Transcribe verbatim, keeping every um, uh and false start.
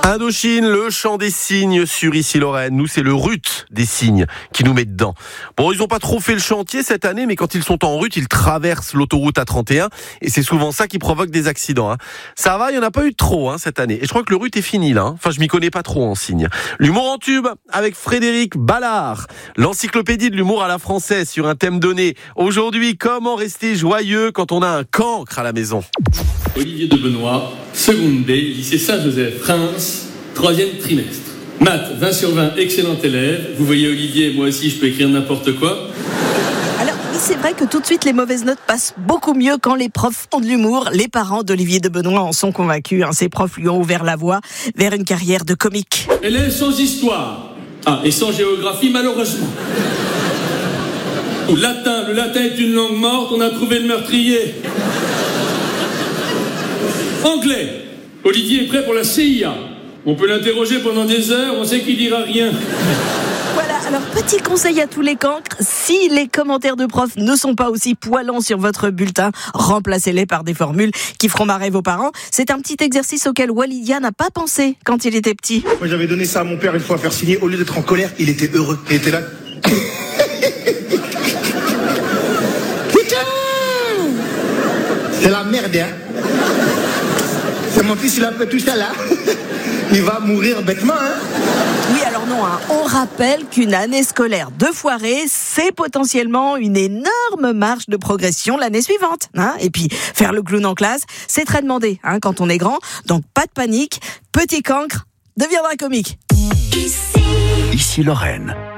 Indochine, le chant des cygnes sur Ici Lorraine. Nous, c'est le rut des cygnes qui nous met dedans. Bon, ils n'ont pas trop fait le chantier cette année, mais quand ils sont en rut, ils traversent l'autoroute A trente et un et c'est souvent ça qui provoque des accidents. Hein. Ça va, il n'y en a pas eu trop hein, cette année. Et je crois que le rut est fini là. Hein. Enfin, je m'y connais pas trop en cygnes. L'humour en tube avec Frédéric Ballard. L'encyclopédie de l'humour à la française sur un thème donné. Aujourd'hui, comment rester joyeux quand on a un cancre à la maison? Olivier de Benoît, seconde D, lycée Saint-Joseph, Reims, troisième trimestre. Maths, vingt sur vingt, excellent élève. Vous voyez Olivier, moi aussi je peux écrire n'importe quoi. Alors oui, c'est vrai que tout de suite les mauvaises notes passent beaucoup mieux quand les profs ont de l'humour. Les parents d'Olivier de Benoît en sont convaincus. Hein. Ces profs lui ont ouvert la voie vers une carrière de comique. Élève sans histoire. Ah, et sans géographie malheureusement. Latin, le latin est une langue morte, on a trouvé le meurtrier. Anglais. Olivier est prêt pour la C I A. On peut l'interroger pendant des heures, on sait qu'il dira rien. Voilà, alors petit conseil à tous les cancres, si les commentaires de profs ne sont pas aussi poilants sur votre bulletin, remplacez-les par des formules qui feront marrer vos parents. C'est un petit exercice auquel Walidia n'a pas pensé quand il était petit. Moi j'avais donné ça à mon père une fois à faire signer, au lieu d'être en colère, il était heureux. Il était là. Putain, c'est la merde, hein. C'est mon fils, il a fait tout ça là. Il va mourir bêtement, hein. Oui, alors non, hein. On rappelle qu'une année scolaire de foirée, c'est potentiellement une énorme marge de progression l'année suivante. Hein. Et puis, faire le clown en classe, c'est très demandé hein, quand on est grand. Donc, pas de panique, petit cancre deviendra comique. Ici Lorraine.